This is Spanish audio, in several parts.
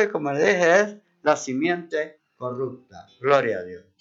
hoy, como le dije, es la simiente corrupta. Gloria a Dios.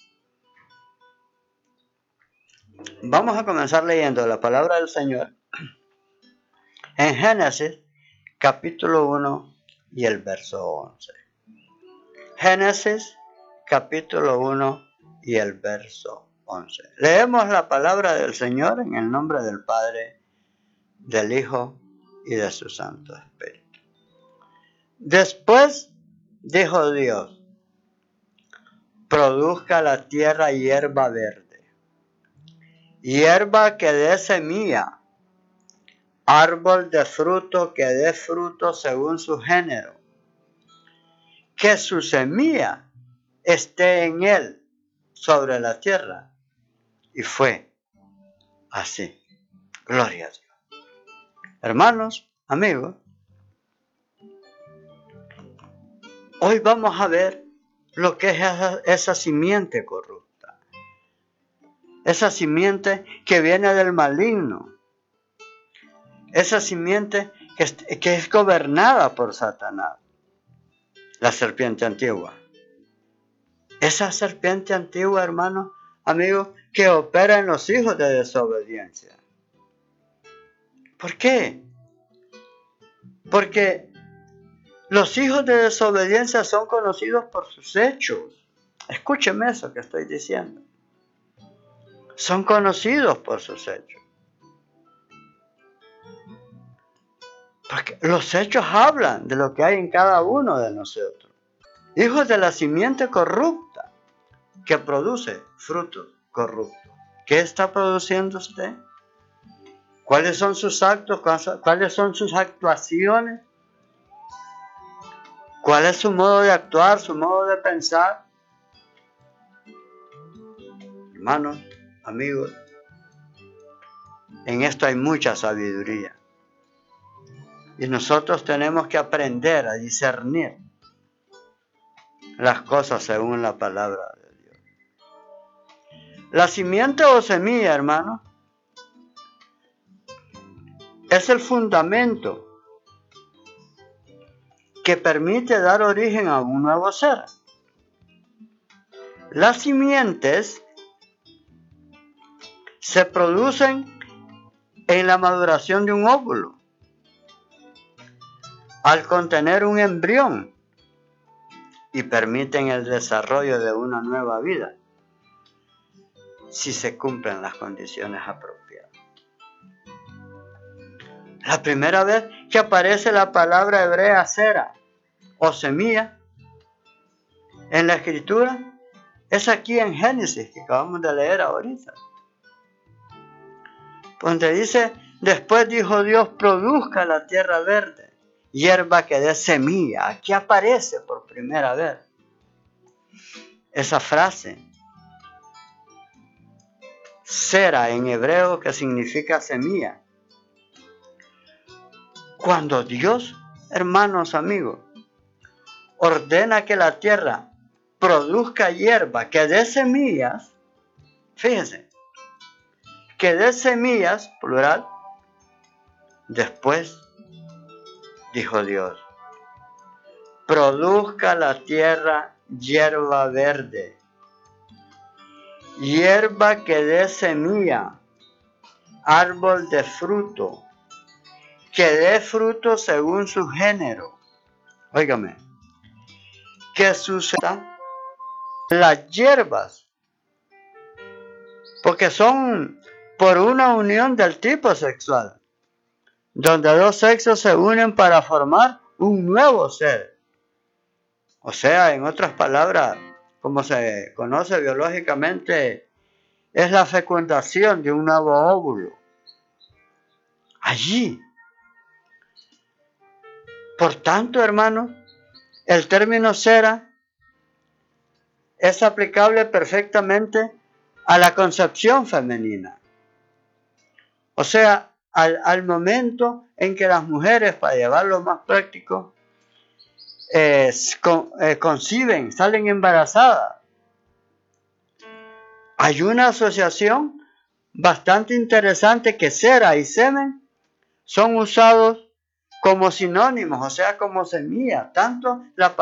Vamos a comenzar leyendo la palabra del Señor en Génesis, capítulo 1 y el verso 11. Génesis, capítulo 1 y el verso 11. Leemos la palabra del Señor en el nombre del Padre, del Hijo y de su Santo Espíritu. Después dijo Dios: produzca la tierra hierba verde, hierba que dé semilla, árbol de fruto que dé fruto según su género, que su semilla esté en él sobre la tierra. Y fue así. Gloria a Dios. Hermanos, amigos, hoy vamos a ver lo que es esa simiente corrupta. Esa simiente que viene del maligno. Esa simiente que es gobernada por Satanás. La serpiente antigua. Esa serpiente antigua, hermanos, amigos, que opera en los hijos de desobediencia. ¿Por qué? Porque los hijos de desobediencia son conocidos por sus hechos. Escúcheme eso que estoy diciendo. Son conocidos por sus hechos. Porque los hechos hablan de lo que hay en cada uno de nosotros. Hijos de la simiente corrupta que produce frutos corruptos. ¿Qué está produciendo usted? ¿Cuáles son sus actos? ¿Cuáles son sus actuaciones? ¿Cuál es su modo de actuar, su modo de pensar? Hermanos, amigos, en esto hay mucha sabiduría. Y nosotros tenemos que aprender a discernir las cosas según la palabra de Dios. La simiente o semilla, hermanos, es el fundamento que permite dar origen a un nuevo ser. Las simientes se producen en la maduración de un óvulo, al contener un embrión, y permiten el desarrollo de una nueva vida, si se cumplen las condiciones apropiadas. La primera vez que aparece la palabra hebrea sera o semilla en la escritura es aquí en Génesis, que acabamos de leer ahorita, donde dice: después dijo Dios, produzca la tierra verde, hierba que dé semilla. Aquí aparece por primera vez esa frase, sera en hebreo, que significa semilla. Cuando Dios, hermanos, amigos, ordena que la tierra produzca hierba que dé semillas, fíjense, que dé semillas, plural, después dijo Dios: produzca la tierra hierba verde, hierba que dé semilla, árbol de fruto, que dé fruto según su género. Óigame, que sucedan las hierbas, porque son por una unión del tipo sexual, donde dos sexos se unen para formar un nuevo ser. O sea, en otras palabras, como se conoce biológicamente, es la fecundación de un nuevo óvulo. Allí. Por tanto, hermanos, el término sera es aplicable perfectamente a la concepción femenina. O sea, al momento en que las mujeres, para llevarlo más práctico, conciben, salen embarazadas. Hay una asociación bastante interesante que cera y semen son usados como sinónimos, o sea, como semilla. Tanto la